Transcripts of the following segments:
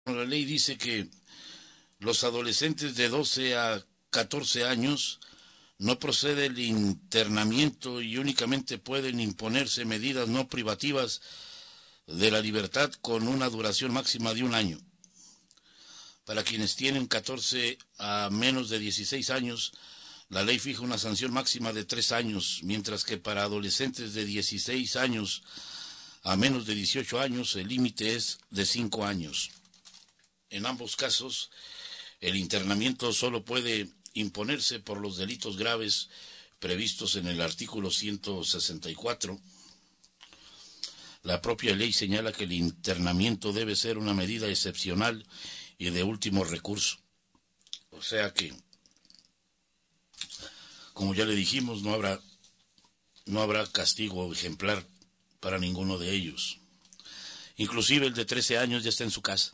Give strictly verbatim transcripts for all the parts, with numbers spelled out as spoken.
La ley dice que los adolescentes de doce a catorce años no procede el internamiento y únicamente pueden imponerse medidas no privativas de la libertad con una duración máxima de un año. Para quienes tienen catorce a menos de dieciséis años, la ley fija una sanción máxima de tres años, mientras que para adolescentes de dieciséis años a menos de dieciocho años el límite es de cinco años. En ambos casos, el internamiento solo puede imponerse por los delitos graves previstos en el artículo ciento sesenta y cuatro. La propia ley señala que el internamiento debe ser una medida excepcional y de último recurso. O sea que, como ya le dijimos, no habrá, no habrá castigo ejemplar para ninguno de ellos. Inclusive el de trece años ya está en su casa.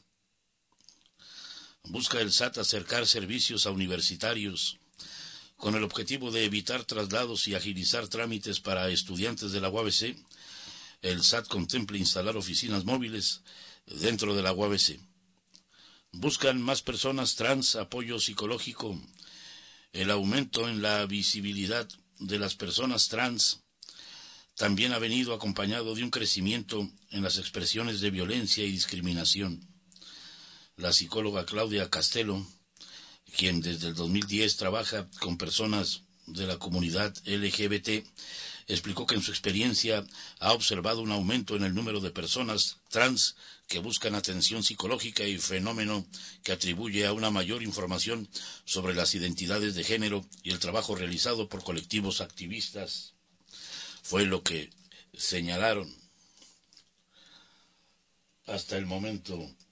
Busca el S A T acercar servicios a universitarios con el objetivo de evitar traslados y agilizar trámites para estudiantes de la U A B C. El S A T contempla instalar oficinas móviles dentro de la U A B C. Buscan más personas trans, apoyo psicológico, el aumento en la visibilidad de las personas trans también ha venido acompañado de un crecimiento en las expresiones de violencia y discriminación. La psicóloga Claudia Castelo, quien desde el dos mil diez trabaja con personas de la comunidad L G B T, explicó que en su experiencia ha observado un aumento en el número de personas trans que buscan atención psicológica y fenómeno que atribuye a una mayor información sobre las identidades de género y el trabajo realizado por colectivos activistas. Fue lo que señalaron hasta el momento